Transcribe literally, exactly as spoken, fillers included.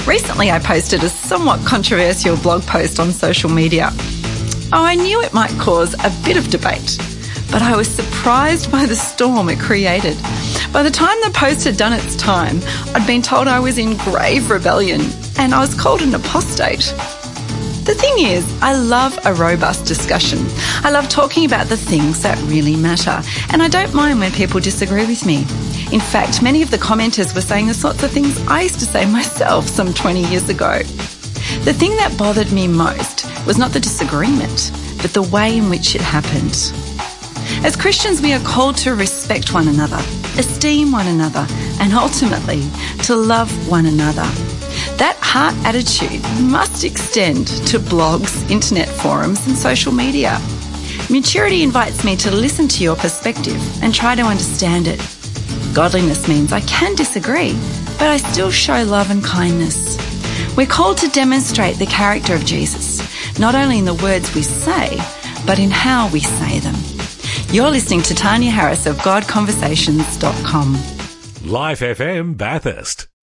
Recently, I posted a somewhat controversial blog post on social media. Oh, I knew it might cause a bit of debate, but I was surprised by the storm it created. By the time the post had done its time, I'd been told I was in grave rebellion and I was called an apostate. The thing is, I love a robust discussion. I love talking about the things that really matter, and I don't mind when people disagree with me. In fact, many of the commenters were saying the sorts of things I used to say myself some twenty years ago. The thing that bothered me most was not the disagreement, but the way in which it happened. As Christians, we are called to respect one another, esteem one another, and ultimately to love one another. That heart attitude must extend to blogs, internet forums, and social media. Maturity invites me to listen to your perspective and try to understand it. Godliness means I can disagree, but I still show love and kindness. We're called to demonstrate the character of Jesus, not only in the words we say, but in how we say them. You're listening to Tanya Harris of God Conversations dot com. Life F M Bathurst.